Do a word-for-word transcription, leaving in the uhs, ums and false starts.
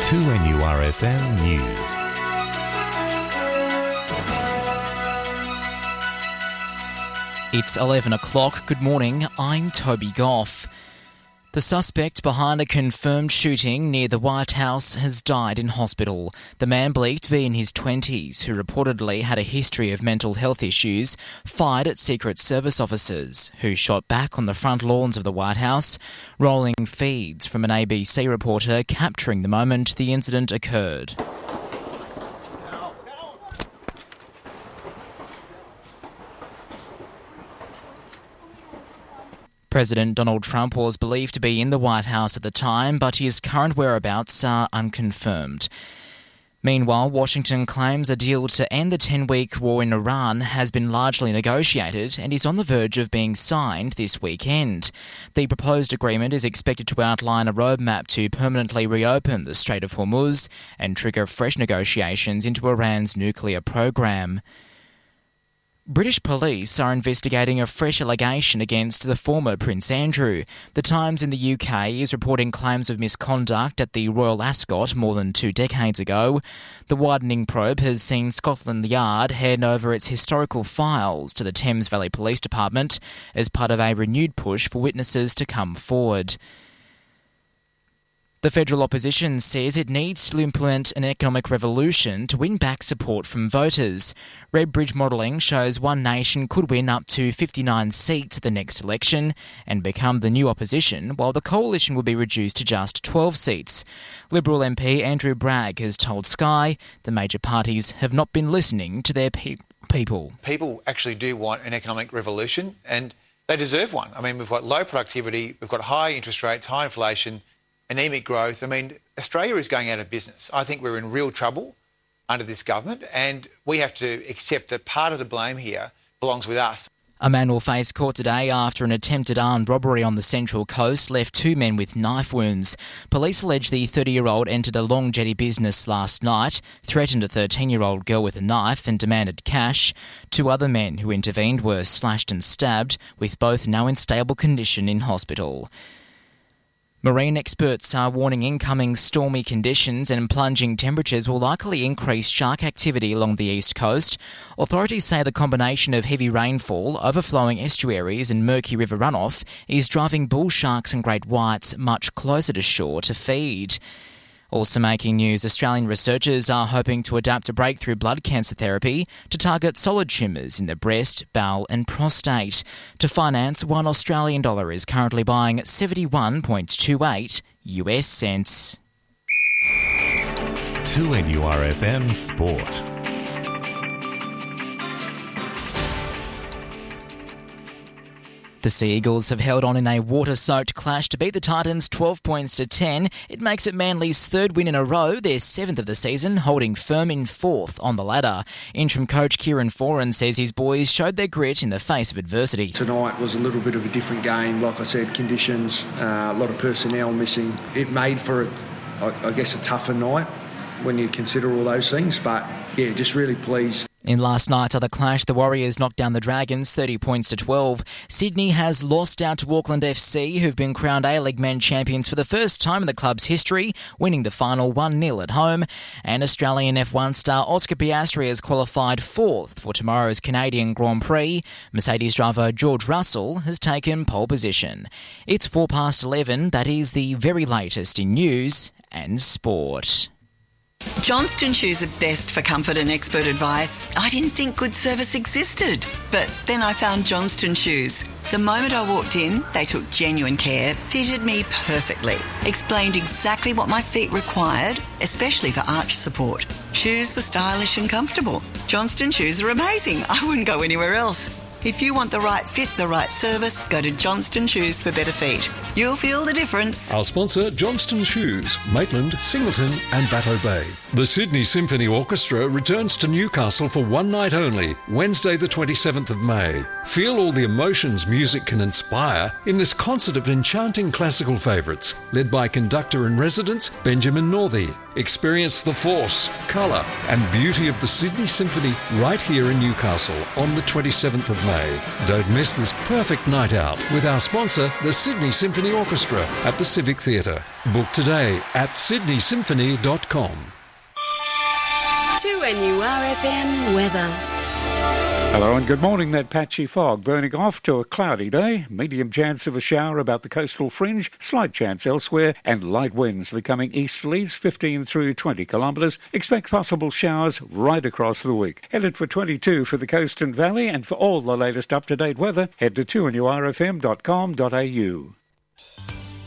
two N U R F M News. It's eleven o'clock. Good morning, I'm Toby Goff. The suspect behind a confirmed shooting near the White House has died in hospital. The man believed to be in his twenties, who reportedly had a history of mental health issues, fired at Secret Service officers, who shot back on the front lawns of the White House, rolling feeds from an A B C reporter capturing the moment the incident occurred. President Donald Trump was believed to be in the White House at the time, but his current whereabouts are unconfirmed. Meanwhile, Washington claims a deal to end the ten-week war in Iran has been largely negotiated and is on the verge of being signed this weekend. The proposed agreement is expected to outline a roadmap to permanently reopen the Strait of Hormuz and trigger fresh negotiations into Iran's nuclear program. British police are investigating a fresh allegation against the former Prince Andrew. The Times in the U K is reporting claims of misconduct at the Royal Ascot more than two decades ago. The widening probe has seen Scotland Yard hand over its historical files to the Thames Valley Police Department as part of a renewed push for witnesses to come forward. The federal opposition says it needs to implement an economic revolution to win back support from voters. Redbridge modelling shows One Nation could win up to fifty-nine seats at the next election and become the new opposition, while the coalition will be reduced to just twelve seats. Liberal M P Andrew Bragg has told Sky the major parties have not been listening to their pe- people. People actually do want an economic revolution, and they deserve one. I mean, we've got low productivity, we've got high interest rates, high inflation, anemic growth. I mean, Australia is going out of business. I think we're in real trouble under this government, and we have to accept that part of the blame here belongs with us. A man will face court today after an attempted armed robbery on the Central Coast left two men with knife wounds. Police allege the thirty-year-old entered a long jetty business last night, threatened a thirteen-year-old girl with a knife and demanded cash. Two other men who intervened were slashed and stabbed, with both now in stable condition in hospital. Marine experts are warning incoming stormy conditions and plunging temperatures will likely increase shark activity along the east coast. Authorities say the combination of heavy rainfall, overflowing estuaries and murky river runoff is driving bull sharks and great whites much closer to shore to feed. Also making news, Australian researchers are hoping to adapt a breakthrough blood cancer therapy to target solid tumours in the breast, bowel and prostate. To finance, one Australian dollar is currently buying seventy-one point two eight U S cents. two N U R F M Sport. The Sea Eagles have held on in a water-soaked clash to beat the Titans twelve points to ten. It makes it Manly's third win in a row, their seventh of the season, holding firm in fourth on the ladder. Interim coach Kieran Foran says his boys showed their grit in the face of adversity. Tonight was a little bit of a different game. Like I said, conditions, uh, a lot of personnel missing. It made for, a, I, I guess, a tougher night when you consider all those things. But, yeah, just really pleased. In last night's other clash, the Warriors knocked down the Dragons thirty points to twelve. Sydney has lost out to Auckland F C, who've been crowned A-League men champions for the first time in the club's history, winning the final one nil at home. And Australian F one star Oscar Piastri has qualified fourth for tomorrow's Canadian Grand Prix. Mercedes driver George Russell has taken pole position. It's four past eleven. That is the very latest in news and sport. Johnston Shoes are best for comfort and expert advice. I didn't think good service existed, but then I found Johnston Shoes. The moment I walked in, they took genuine care, fitted me perfectly, explained exactly what my feet required, especially for arch support. Shoes were stylish and comfortable. Johnston Shoes are amazing. I wouldn't go anywhere else. If you want the right fit, the right service, go to Johnston Shoes for better feet. You'll feel the difference. Our sponsor, Johnston Shoes, Maitland, Singleton and Batto Bay. The Sydney Symphony Orchestra returns to Newcastle for one night only, Wednesday the twenty-seventh of May. Feel all the emotions music can inspire in this concert of enchanting classical favourites, led by conductor-in-residence Benjamin Northey. Experience the force, colour and beauty of the Sydney Symphony right here in Newcastle on the twenty-seventh of May. Don't miss this perfect night out with our sponsor, the Sydney Symphony Orchestra at the Civic Theatre. Book today at sydney symphony dot com. two N U R F M weather. Hello and good morning. That patchy fog burning off to a cloudy day. Medium chance of a shower about the coastal fringe, slight chance elsewhere, and light winds becoming easterlies fifteen through twenty kilometres. Expect possible showers right across the week. Headed for twenty-two for the coast and valley, and for all the latest up-to-date weather, head to two N U R F M dot com dot A U.